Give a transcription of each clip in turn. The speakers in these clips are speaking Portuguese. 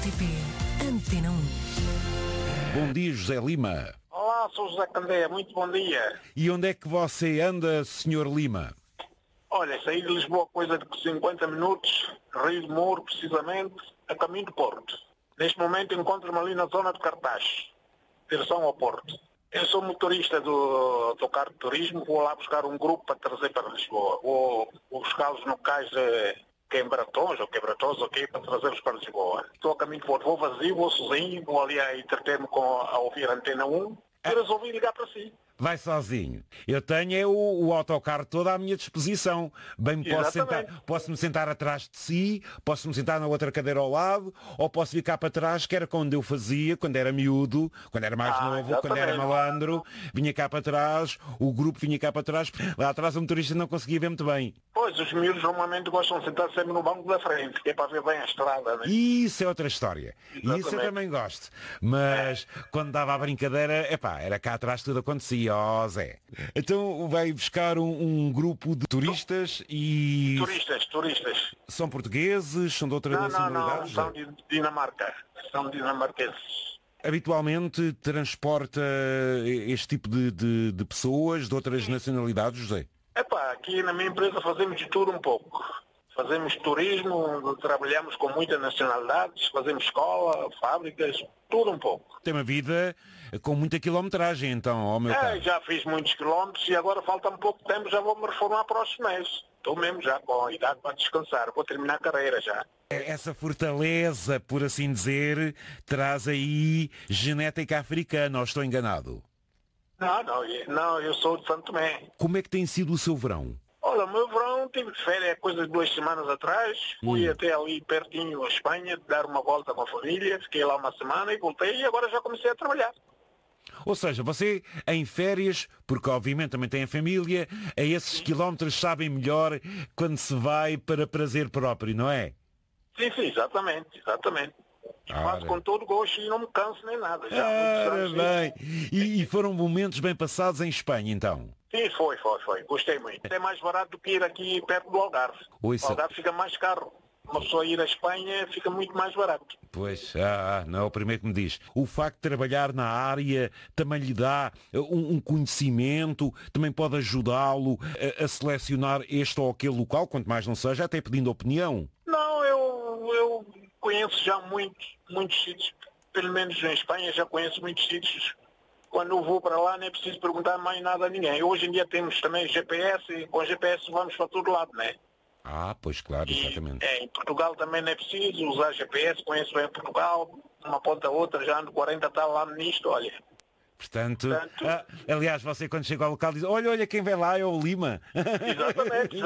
RTP Antena 1. Bom dia, José Lima. Olá, sou José Candé, muito bom dia. E onde é que você anda, Sr. Lima? Olha, saí de Lisboa coisa de 50 minutos, Rio de Moro, precisamente, a caminho do Porto. Neste momento encontro-me ali na zona de Cartaz, direção ao Porto. Eu sou motorista do carro de turismo, vou lá buscar um grupo para trazer para Lisboa. Vou buscá-los no cais Quebratões ou Quebratões, ok, para trazê-los para Lisboa. Estou a caminho do Porto, vou vazio, vou sozinho, vou ali a entreter-me a ouvir a Antena 1 e resolvi ligar para si. Vai sozinho. Eu tenho o autocarro todo à minha disposição. Bem, me posso-me sentar atrás de si, posso-me sentar na outra cadeira ao lado, ou posso vir cá para trás, que era quando eu fazia, quando era miúdo, quando era mais novo, exatamente. Quando era malandro, vinha cá para trás, o grupo vinha cá para trás, lá atrás o motorista não conseguia ver muito bem. Pois, os miúdos normalmente gostam de sentar sempre no banco da frente, que é para ver bem a estrada, né? Isso é outra história. Exatamente. Isso eu também gosto. Mas quando dava a brincadeira, era cá atrás tudo acontecia, ó Zé. Então vai buscar um grupo de turistas e... Turistas. São portugueses? São de outra nacionalidade? Não, são de Dinamarca. São dinamarqueses. Habitualmente transporta este tipo de pessoas de outras nacionalidades, José? Aqui na minha empresa fazemos de tudo um pouco. Fazemos turismo, trabalhamos com muitas nacionalidades, fazemos escola, fábricas, tudo um pouco. Tem uma vida com muita quilometragem, então, ao meu caso. Já fiz muitos quilómetros e agora falta-me pouco tempo, já vou-me reformar para os meses. Estou mesmo já com a idade para descansar, vou terminar a carreira já. Essa fortaleza, por assim dizer, traz aí genética africana, ou estou enganado? Não, eu sou de Santo Tomé. Como é que tem sido o seu verão? Olha, o meu verão tive de férias coisa de 2 semanas atrás, fui até ali pertinho à Espanha, dar uma volta com a família, fiquei lá uma semana e voltei e agora já comecei a trabalhar. Ou seja, você em férias, porque obviamente também tem a família, a esses quilómetros sabem melhor quando se vai para prazer próprio, não é? Sim, exatamente. Faço com todo gosto e não me canso nem nada. Já Ora bem. E foram momentos bem passados em Espanha, então? Sim, foi. Gostei muito. É mais barato do que ir aqui perto do Algarve. O Algarve fica mais caro. Uma pessoa ir à Espanha fica muito mais barato. Pois, não é o primeiro que me diz. O facto de trabalhar na área também lhe dá um conhecimento, também pode ajudá-lo a selecionar este ou aquele local, quanto mais não seja, até pedindo opinião. Não, eu conheço já muitos sítios, pelo menos em Espanha já conheço muitos sítios. Quando eu vou para lá nem preciso perguntar mais nada a ninguém. Hoje em dia temos também GPS e com GPS vamos para todo lado, né? Pois claro, exatamente. Em Portugal também não é preciso usar GPS, conheço bem Portugal, uma ponta a outra, já ando 40 tal lá nisto, olha. Portanto, aliás, você quando chega ao local diz, olha quem vem lá é o Lima. Exatamente.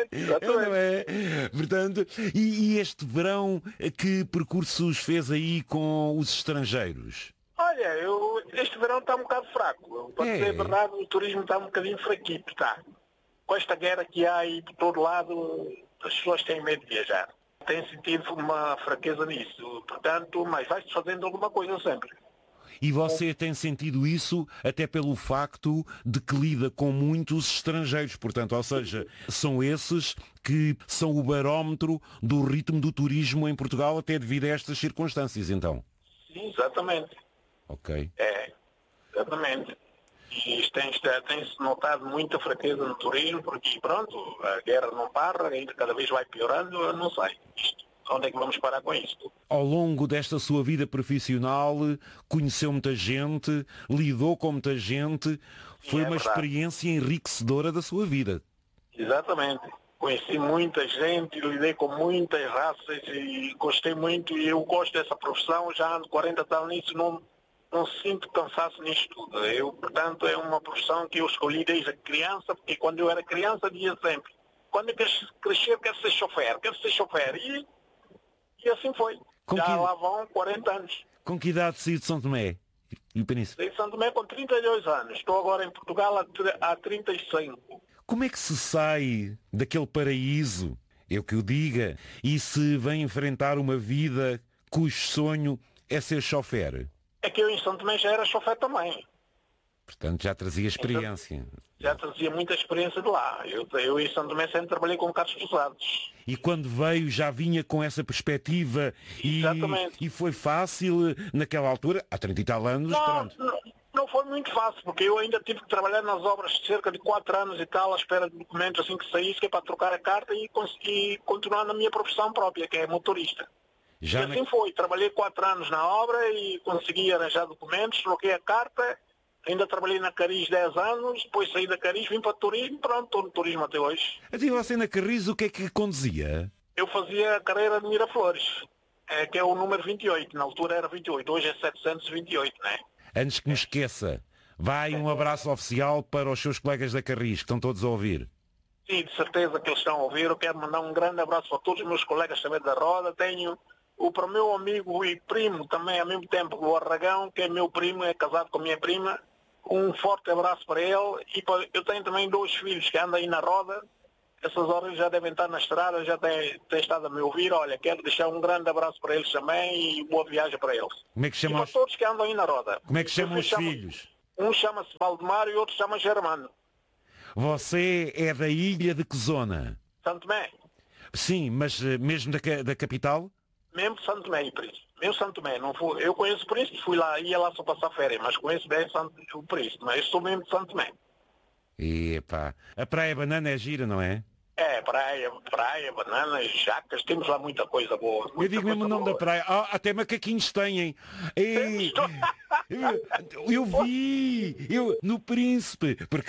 Não é? Portanto, e este verão, que percursos fez aí com os estrangeiros? Olha, este verão está um bocado fraco. Para dizer a verdade, o turismo está um bocadinho fraquito, está. Com esta guerra que há aí por todo lado, as pessoas têm medo de viajar. Têm sentido uma fraqueza nisso. Portanto, mas vai-se fazendo alguma coisa sempre. E você tem sentido isso até pelo facto de que lida com muitos estrangeiros, portanto, ou seja, são esses que são o barómetro do ritmo do turismo em Portugal até devido a estas circunstâncias, então? Sim, exatamente. Ok. Exatamente. E tem-se notado muita fraqueza no turismo, porque pronto, a guerra não para, ainda cada vez vai piorando, eu não sei. Onde é que vamos parar com isto? Ao longo desta sua vida profissional, conheceu muita gente, lidou com muita gente, foi uma experiência enriquecedora da sua vida. Exatamente. Conheci muita gente, lidei com muitas raças e gostei muito, e eu gosto dessa profissão, já ando 40 anos nisso, não sinto cansaço nisto tudo. Portanto, é uma profissão que eu escolhi desde criança, porque quando eu era criança dizia sempre, quando eu crescer quero ser chofer. E assim foi. Lá vão 40 anos. Com que idade saiu de São Tomé? Saí de São Tomé com 32 anos. Estou agora em Portugal há 35. Como é que se sai daquele paraíso, eu que o diga, e se vem enfrentar uma vida cujo sonho é ser chofer? É que eu em São Tomé já era chofer também. Portanto, já trazia experiência. Já trazia muita experiência de lá. Eu em Santo Tomé sempre trabalhei com carros pesados. E quando veio já vinha com essa perspectiva Exatamente. e foi fácil naquela altura, há 30 e tal anos, pronto. Não foi muito fácil, porque eu ainda tive que trabalhar nas obras cerca de 4 anos e tal, à espera de documentos assim que saísse, que é para trocar a carta e conseguir continuar na minha profissão própria, que é motorista. E assim foi, trabalhei 4 anos na obra e consegui arranjar documentos, troquei a carta, ainda trabalhei na Cariz 10 anos, depois saí da Cariz, vim para o turismo, pronto, estou no turismo até hoje. Até você na Carris, o que é que conduzia? Eu fazia a carreira de Miraflores, que é o número 28, na altura era 28, hoje é 728, não é? Antes que me esqueça, vai um abraço oficial para os seus colegas da Carris, que estão todos a ouvir. Sim, de certeza que eles estão a ouvir. Eu quero mandar um grande abraço para todos os meus colegas também da Roda. Tenho para o meu amigo e primo também ao mesmo tempo, o Arragão, que é meu primo, é casado com a minha prima. Um forte abraço para ele. E eu tenho também 2 filhos que andam aí na Roda. Essas horas já devem estar na estrada, já têm estado a me ouvir. Olha, quero deixar um grande abraço para eles também e boa viagem para eles. Como é que chamam para todos que andam aí na Roda. Como é que chamam os filhos? Um chama-se Valdemar e outro chama Germano. Você é da ilha de que zona? Santo Tomé. Sim, mas mesmo da capital? Mesmo Santo Tomé, Príncipe. Mesmo Santo Tomé. Não fui, eu conheço o Príncipe, fui lá, ia lá só passar férias, mas conheço bem o Príncipe. Mas eu sou mesmo de Santo Tomé. Epá, a Praia Banana é gira, não é? É, praia, bananas, jacas, temos lá muita coisa boa. Eu digo mesmo o nome da praia. Até macaquinhos têm. Eu vi, no Príncipe, porque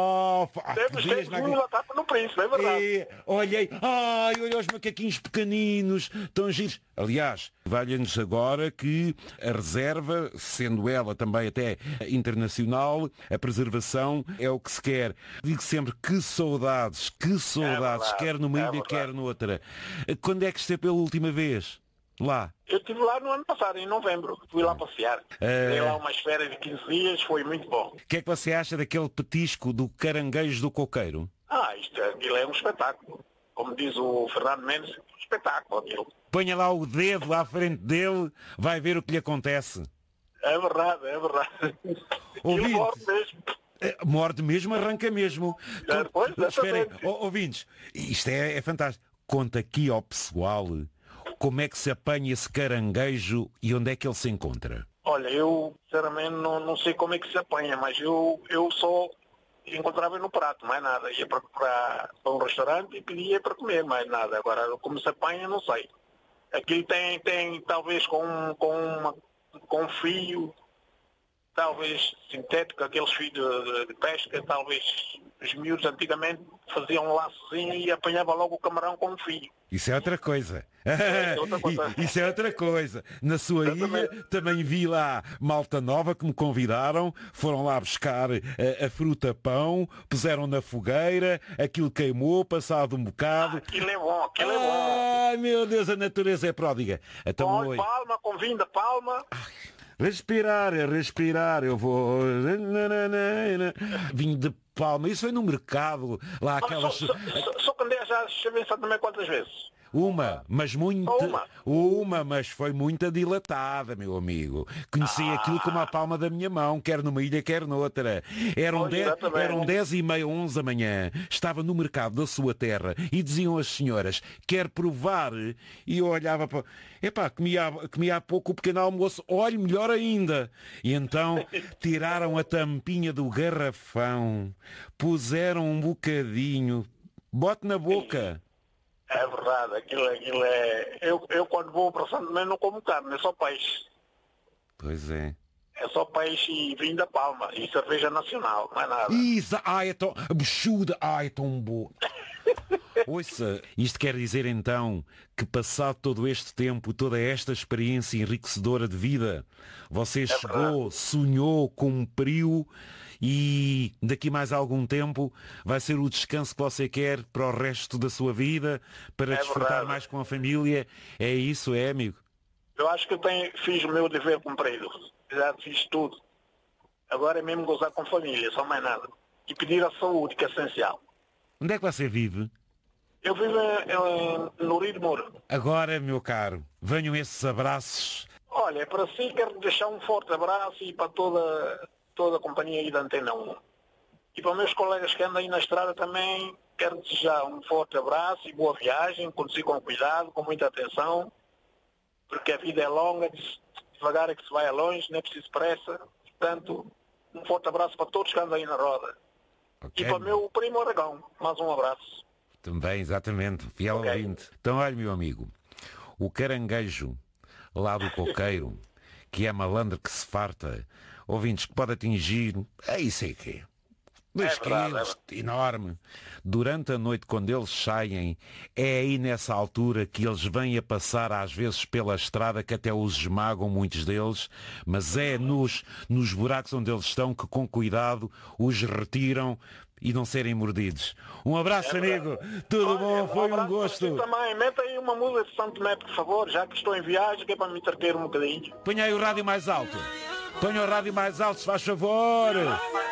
temos lá no Príncipe, é verdade. Olhei os macaquinhos pequeninos, tão giros. Aliás, valha-nos agora que a reserva, sendo ela também até internacional, a preservação é o que se quer. Digo sempre que saudades, quer numa ilha, quer noutra. Quando é que esteve pela última vez? Lá? Eu estive lá no ano passado, em novembro. Fui lá passear. Dei lá umas férias de 15 dias, foi muito bom. O que é que você acha daquele petisco do caranguejo do coqueiro? Aquilo é um espetáculo. Como diz o Fernando Mendes, um espetáculo aquilo. Ponha lá o dedo à frente dele, vai ver o que lhe acontece. É verdade. Aquilo morde mesmo. Morde mesmo, arranca mesmo. Esperem, ouvintes, isto é fantástico. Conta aqui ao pessoal como é que se apanha esse caranguejo e onde é que ele se encontra. Olha, eu sinceramente não sei como é que se apanha, mas eu só encontrava no prato, mais nada. Ia para um restaurante e pedia para comer, mais nada. Agora, como se apanha, não sei. Aqui tem talvez com um fio, talvez sintético, aqueles fios de pesca, talvez os miúdos antigamente faziam um laçozinho e apanhava logo o camarão com um fio. Isso é outra coisa. Isso é outra coisa. Na sua ilha também vi lá malta nova que me convidaram, foram lá buscar a fruta pão, puseram na fogueira, aquilo queimou, passado um bocado. Aquilo é bom. Ai meu Deus, a natureza é pródiga. Então, palma, com vinho da palma. Respirar, eu vou... Vinho de palma, isso foi no mercado, lá aquelas... Só quando já estive em Santo Tomé quantas vezes? Uma, mas foi muito dilatada, meu amigo. Conheci aquilo como a palma da minha mão, quer numa ilha, quer noutra. Eram 10h30, 11 da manhã. Estava no mercado da sua terra e diziam as senhoras, quer provar? E eu olhava para... comia há pouco o pequeno almoço. Olhe, melhor ainda. E então tiraram a tampinha do garrafão, puseram um bocadinho, bote na boca. É verdade, aquilo é... Eu quando vou para Santo Tomé não como carne, é só peixe. Pois é. É só peixe e vinho da palma e cerveja nacional, não é nada. Isso, é tão... Buchuda, é tão bom. Ouça, isto quer dizer então que passado todo este tempo, toda esta experiência enriquecedora de vida, você chegou, sonhou, cumpriu e daqui mais algum tempo vai ser o descanso que você quer para o resto da sua vida, para desfrutar mais com a família. É isso, amigo? Eu acho que fiz o meu dever cumprido. Já fiz tudo. Agora é mesmo gozar com a família, só mais nada. E pedir a saúde, que é essencial. Onde é que você vive? Eu vivo no Rio de Moura. Agora, meu caro, venham esses abraços. Olha, para si quero deixar um forte abraço e para toda toda a companhia aí da Antena 1. E para os meus colegas que andam aí na estrada também, quero desejar um forte abraço e boa viagem, conduzir com cuidado, com muita atenção, porque a vida é longa, devagar é que se vai a longe, não é preciso pressa. Portanto, um forte abraço para todos que andam aí na roda. Okay. E para o meu primo Aragão, mais um abraço. Também, exatamente, fiel ouvinte. Então, olha, meu amigo, o caranguejo lá do coqueiro, que é malandro que se farta, ouvintes, que pode atingir, é isso aí que é. 2 quilos, enorme. Durante a noite, quando eles saem, é aí nessa altura que eles vêm a passar, às vezes, pela estrada, que até os esmagam, muitos deles, mas é nos buracos onde eles estão que, com cuidado, os retiram e não serem mordidos. Um abraço, amigo. Tudo bom? Foi um gosto. Também, meta aí uma música de Santo Tomé, por favor, já que estou em viagem, que é para me entreter um bocadinho. Ponha aí o rádio mais alto. Ponha o rádio mais alto, se faz favor.